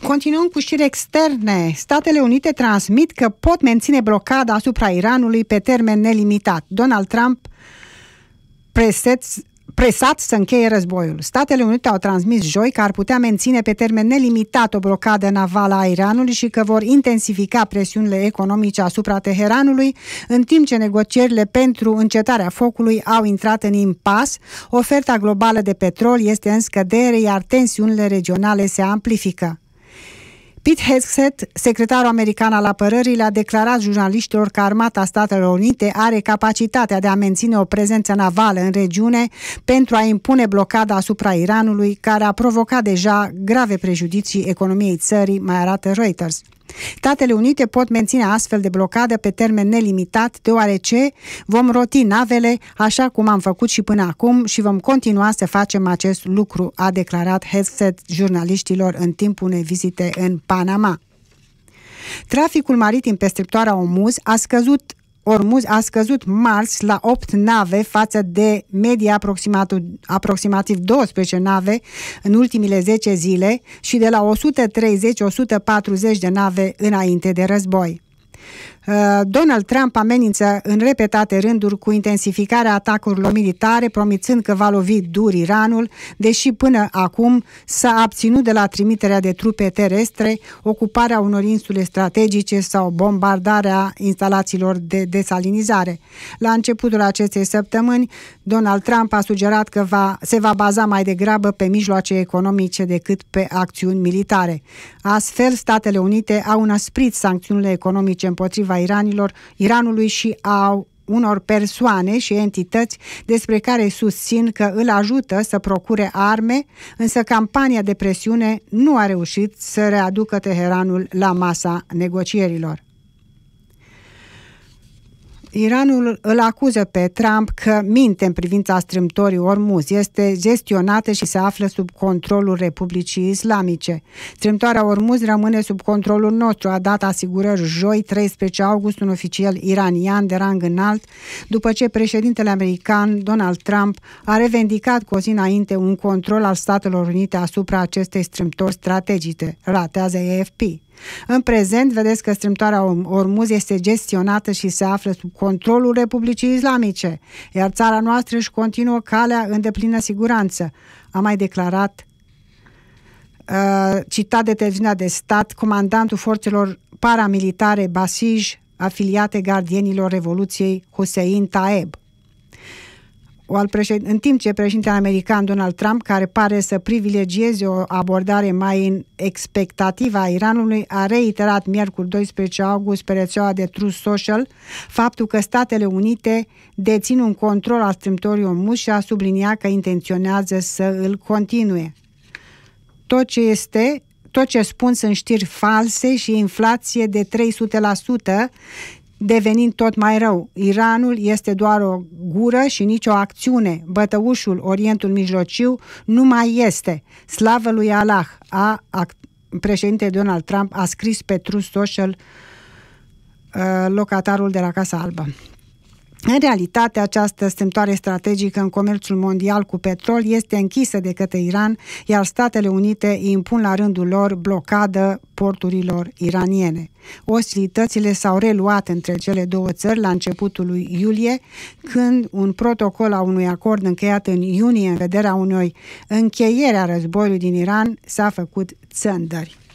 Continuăm cu știri externe. Statele Unite transmit că pot menține blocada asupra Iranului pe termen nelimitat. Donald Trump presat să încheie războiul. Statele Unite au transmis joi că ar putea menține pe termen nelimitat o blocadă navală a Iranului și că vor intensifica presiunile economice asupra Teheranului, în timp ce negocierile pentru încetarea focului au intrat în impas. Oferta globală de petrol este în scădere, iar tensiunile regionale se amplifică. Pete Hegseth, secretarul american al apărării, le-a declarat jurnaliștilor că Armata Statelor Unite are capacitatea de a menține o prezență navală în regiune pentru a impune blocada asupra Iranului, care a provocat deja grave prejudicii economiei țării, mai arată Reuters. Statele Unite pot menține astfel de blocadă pe termen nelimitat, deoarece vom roti navele așa cum am făcut și până acum și vom continua să facem acest lucru, a declarat Hegseth jurnaliștilor în timpul unei vizite în Panama. Traficul maritim pe strâmtoarea Ormuz a scăzut marți la 8 nave față de media aproximativ 12 nave în ultimile 10 zile și de la 130-140 de nave înainte de război. Donald Trump amenință în repetate rânduri cu intensificarea atacurilor militare, promițând că va lovi dur Iranul, deși până acum s-a abținut de la trimiterea de trupe terestre, ocuparea unor insule strategice sau bombardarea instalațiilor de desalinizare. La începutul acestei săptămâni, Donald Trump a sugerat că se va baza mai degrabă pe mijloace economice decât pe acțiuni militare. Astfel, Statele Unite au înăsprit sancțiunile economice împotriva Iranului și a unor persoane și entități despre care susțin că îl ajută să procure arme, însă campania de presiune nu a reușit să readucă Teheranul la masa negocierilor. Iranul îl acuză pe Trump că minte în privința strâmtorii Ormuz. Este gestionată și se află sub controlul Republicii Islamice. Strâmtoarea Ormuz rămâne sub controlul nostru, a dat asigurări joi, 13 august, un oficial iranian de rang înalt, după ce președintele american Donald Trump a revendicat cu o zi înainte un control al Statelor Unite asupra acestei strâmtori strategice, ratează AFP. În prezent, vedeți că strâmtoarea Ormuz este gestionată și se află sub controlul Republicii Islamice, iar țara noastră își continuă calea în deplină siguranță, a mai declarat, citat de televiziunea de stat, comandantul forțelor paramilitare Basij, afiliate gardienilor Revoluției Hussein Taeb. În timp ce președintele american Donald Trump, care pare să privilegieze o abordare mai expectativă a Iranului, a reiterat miercuri 12 august pe rețeaua de Truth Social faptul că Statele Unite dețin un control al strâmtorii Ormuz și a subliniat că intenționează să îl continue. Tot ce spun sunt știri false și inflație de 300%, devenind tot mai rău. Iranul este doar o gură și nicio acțiune. Bătăușul Orientul Mijlociu nu mai este. Slavă lui Allah, președintele Donald Trump a scris pe Truth Social, locatarul de la Casa Albă. În realitate, această strâmtoare strategică în comerțul mondial cu petrol este închisă de către Iran, iar Statele Unite impun la rândul lor blocadă porturilor iraniene. Ostilitățile s-au reluat între cele două țări la începutul lui iulie, când un protocol a unui acord încheiat în iunie în vederea unei încheiere a războiului din Iran s-a făcut țândări.